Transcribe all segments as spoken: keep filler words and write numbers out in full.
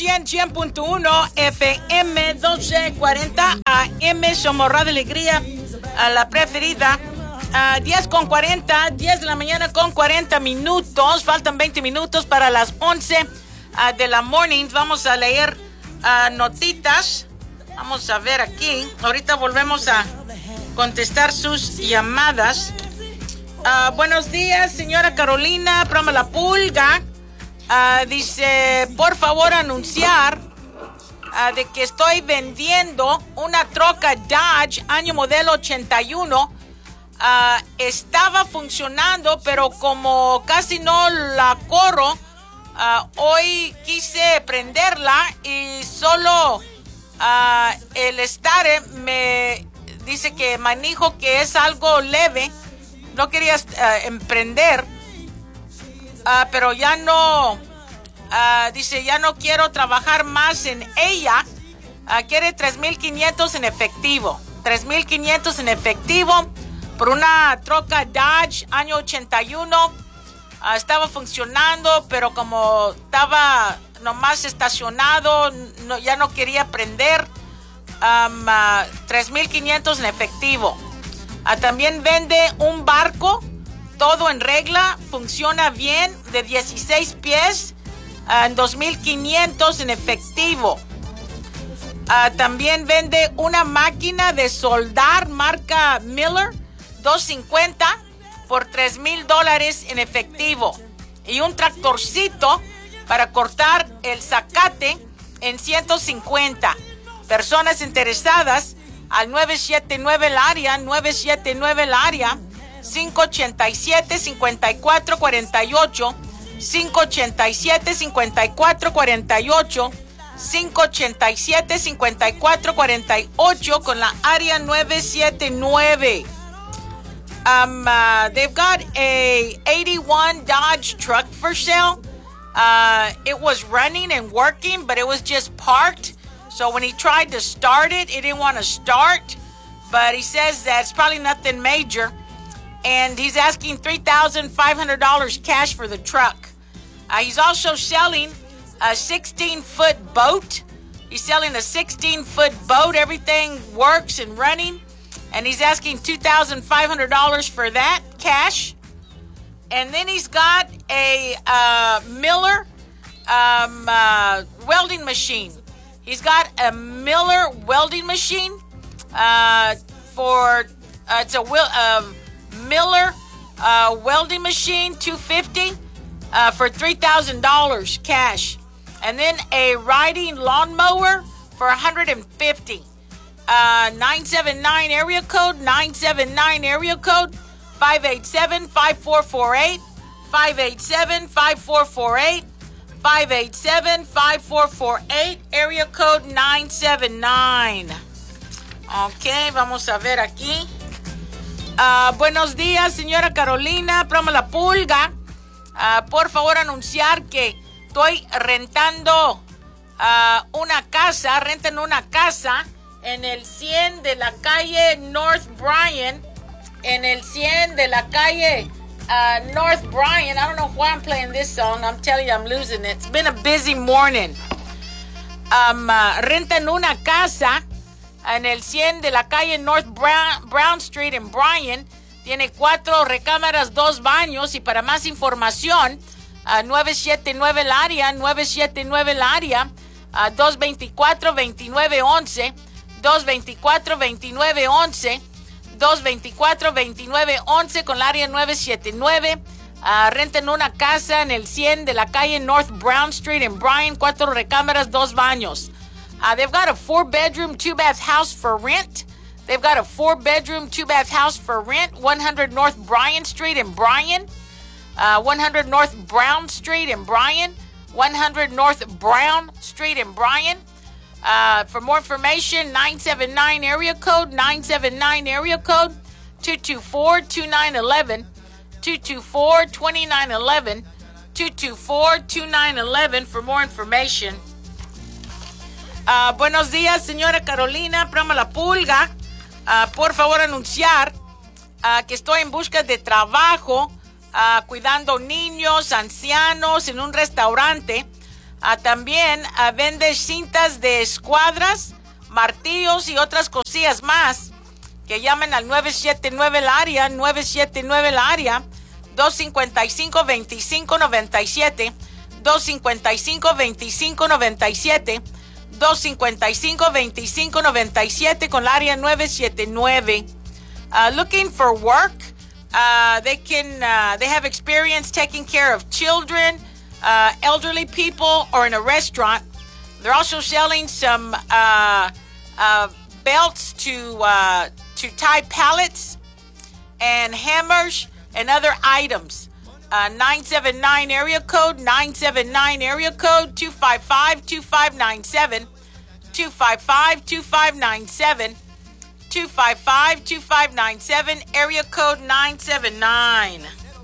cien, cien punto uno, F M doce cuarenta A M, somos Radio Alegría, a la preferida. Uh, diez con cuarenta, diez de la mañana con cuarenta minutos. Faltan veinte minutos para las once uh, de la morning. Vamos a leer uh, notitas. Vamos a ver aquí. Ahorita volvemos a contestar sus llamadas. Uh, buenos días, señora Carolina. Programa La Pulga. Uh, dice, por favor, anunciar uh, de que estoy vendiendo una troca Dodge año modelo ochenta y uno. Uh, estaba funcionando, pero como casi no la corro, uh, hoy quise prenderla y solo uh, el starter me dice que manejo que es algo leve. No quería uh, emprender, uh, pero ya no, uh, dice, ya no quiero trabajar más en ella. Uh, quiere tres mil quinientos en efectivo. tres mil quinientos en efectivo. Por una troca Dodge año ochenta y uno. Uh, estaba funcionando, pero como estaba nomás estacionado, no, ya no quería prender. Um, uh, tres mil quinientos en efectivo. Uh, también vende un barco, todo en regla, funciona bien, de dieciséis pies, uh, en dos mil quinientos en efectivo. Uh, también vende una máquina de soldar marca Miller, doscientos cincuenta por tres mil dólares en efectivo. Y un tractorcito para cortar el zacate en ciento cincuenta. Personas interesadas al nueve siete nueve el área, nueve siete nueve el área, cinco ocho siete, cinco cuatro cuatro ocho, cinco ocho siete, cinco cuatro cuatro ocho, cinco ocho siete, cinco cuatro cuatro ocho con la área nueve siete nueve. Um, uh, they've got a eighty-one Dodge truck for sale. Uh, it was running and working, but it was just parked. So when he tried to start it, it didn't want to start. But he says that it's probably nothing major. And he's asking three thousand five hundred dollars cash for the truck. Uh, he's also selling a sixteen-foot boat. He's selling a sixteen-foot boat. Everything works and running. And he's asking two thousand five hundred dollars for that, cash. And then he's got a uh, Miller um, uh, welding machine. He's got a Miller welding machine uh, for, uh, it's a uh, Miller uh, welding machine, two hundred fifty dollars uh, for three thousand dollars cash. And then a riding lawnmower for one hundred fifty dollars. Uh, nine seven nine area code, nine seven nine area code, five eight seven, five four four eight, five eight seven, five four four eight, five eight seven, five four four eight, area code nine seven nine. Ok, vamos a ver aquí. Uh, buenos días, señora Carolina, programa La Pulga. Uh, por favor, anunciar que estoy rentando uh, una casa, renten una casa en el cien de la calle North Bryan, en el cien de la calle uh, North Bryan. I don't know why I'm playing this song. I'm telling you, I'm losing it. It's been a busy morning. Um, uh, rentan una casa en el cien de la calle North Brown, Brown Street en Bryan. Tiene cuatro recámaras, dos baños. Y para más información, uh, nueve siete nueve el área, nueve siete nueve el área, uh, dos dos cuatro, dos nueve once. dos dos cuatro, dos nueve once, dos dos cuatro, dos nueve once con el área nueve siete nueve. Uh, renten una casa en el cien de la calle North Brown Street en Bryan, cuatro recámaras, dos baños. Uh, they've got a four-bedroom, two-bath house for rent. They've got a four-bedroom, two-bath house for rent, one hundred North Bryan Street in Bryan, uh, one hundred North Brown Street in Bryan, one hundred North Brown Street in Bryan. Uh, for more information, nine seven nine area code, nine seven nine area code, two two four, two nine one one, two two four, two nine one one, two two four, two nine one one for more information. Uh, buenos días, señora Carolina, programa La Pulga. Uh, por favor, anunciar uh, que estoy en busca de trabajo, uh, cuidando niños, ancianos en un restaurante. Uh, también uh, vende cintas de escuadras, martillos y otras cosillas más. Que llamen al nueve siete nueve el área, nueve siete nueve el área, dos cinco cinco, dos cinco nueve siete, dos cinco cinco, dos cinco nueve siete, dos cinco cinco, dos cinco nueve siete con el área nueve siete nueve. Uh, looking for work, uh, they can, uh, they have experience taking care of children, uh, elderly people, or in a restaurant. They're also selling some uh, uh, belts to uh, to tie pallets and hammers and other items. Uh, nine seven nine area code, nine seven nine area code, two five five, two five nine seven, two five five, two five nine seven, two five five, two five nine seven, area code nine seven nine.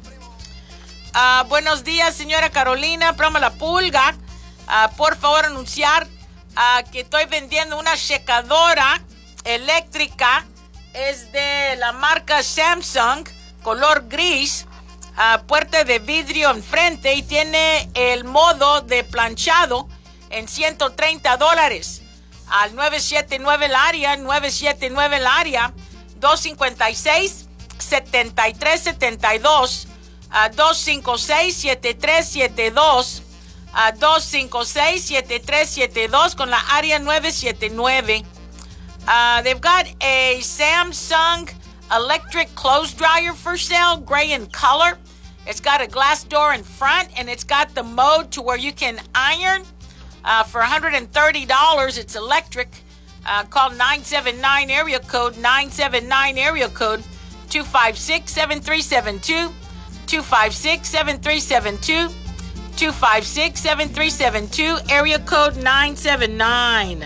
Uh, buenos días, señora Carolina, programa La Pulga. Uh, por favor, anunciar uh, que estoy vendiendo una secadora eléctrica. Es de la marca Samsung, color gris, uh, puerta de vidrio enfrente y tiene el modo de planchado en ciento treinta dólares. Al nueve siete nueve el área, nueve siete nueve el área, dos cinco seis, siete tres siete dos, uh, dos cinco seis, siete tres siete dos, uh, dos cinco seis, siete tres siete dos con la área nueve siete nueve. Uh, they've got a Samsung electric clothes dryer for sale, gray in color. It's got a glass door in front, and it's got the mode to where you can iron. Uh, for one hundred thirty dollars, it's electric. Uh, call nine seven nine area code, nine seven nine area code, two five six, seven three seven two, two five six, seven three seven two, two five six, seven three seven two, area code nine seven nine.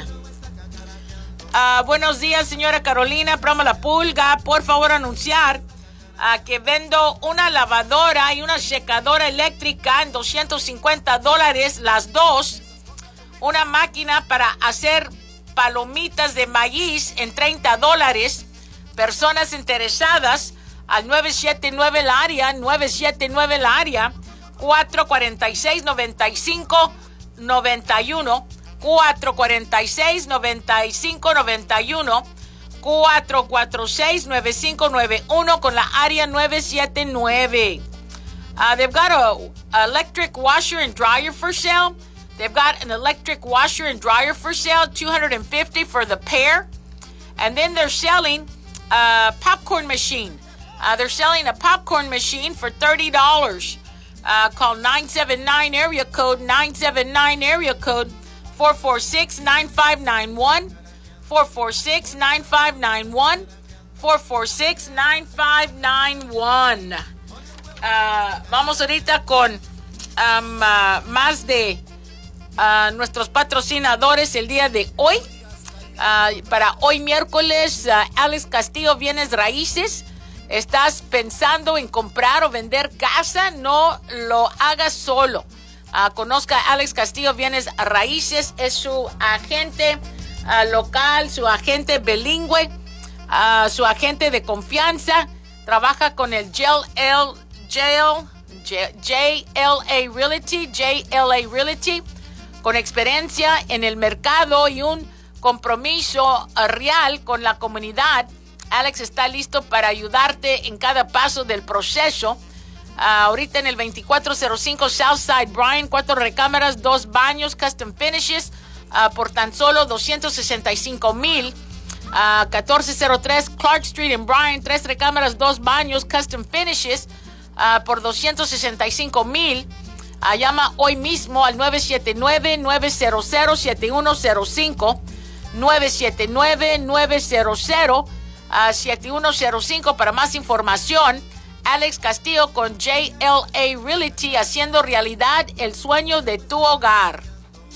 Uh, buenos días, señora Carolina, programa La Pulga. Por favor, anunciar uh, que vendo una lavadora y una secadora eléctrica en doscientos cincuenta dólares las dos. Una máquina para hacer palomitas de maíz en treinta dólares. Personas interesadas al nueve siete nueve el área, nueve siete nueve el área, cuatro cuatro seis, nueve cinco nueve uno. cuatro cuatro seis, nueve cinco nueve uno, cuatro cuatro seis, nueve cinco nueve uno con la área nueve siete nueve. Uh, they've got a electric washer and dryer for sale. They've got an electric washer and dryer for sale, two hundred fifty dollars for the pair. And then they're selling a popcorn machine. Uh, they're selling a popcorn machine for thirty dollars. Uh, call nine seven nine area code, nine seven nine area code, four four six, nine five nine one, four four six, nine five nine one, four four six, nine five nine one. Uh, vamos ahorita con um, uh, más de uh, nuestros patrocinadores el día de hoy. Uh, para hoy miércoles, uh, Alex Castillo, Bienes Raíces. ¿Estás pensando en comprar o vender casa? No lo hagas solo. Uh, conozca a Alex Castillo, Bienes Raíces. Es su agente uh, local, su agente bilingüe, uh, su agente de confianza. Trabaja con el J L, J L, J L A Realty, J L A Realty, con experiencia en el mercado y un compromiso uh, real con la comunidad. Alex está listo para ayudarte en cada paso del proceso. Uh, ahorita en el veinticuatro cero cinco Southside Bryan, cuatro recámaras, dos baños, custom finishes, uh, por tan solo doscientos sesenta y cinco mil. Uh, catorce cero tres Clark Street en Bryan, tres recámaras, dos baños, custom finishes, uh, por doscientos sesenta y cinco mil. Uh, llama hoy mismo al nueve siete nueve, nueve cero cero, siete uno cero cinco, nueve siete nueve, nueve cero cero, siete uno cero cinco para más información. Alex Castillo con J L A Realty, haciendo realidad el sueño de tu hogar.